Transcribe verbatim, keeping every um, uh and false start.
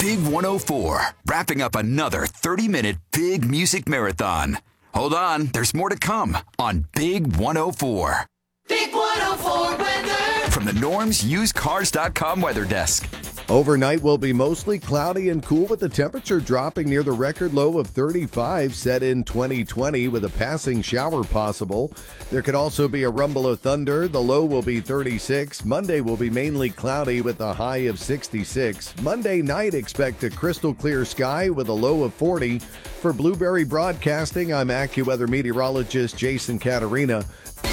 Big one oh four, wrapping up another thirty-minute big music marathon. Hold on, there's more to come on Big one oh four. Big one oh four weather. From the Norm's Used Cars dot com weather desk. Overnight will be mostly cloudy and cool, with the temperature dropping near the record low of thirty-five set in twenty twenty with a passing shower possible. There could also be a rumble of thunder. The low will be thirty-six. Monday will be mainly cloudy with a high of sixty-six. Monday night, expect a crystal clear sky with a low of forty. For Blueberry Broadcasting, I'm AccuWeather meteorologist Jason Caterina.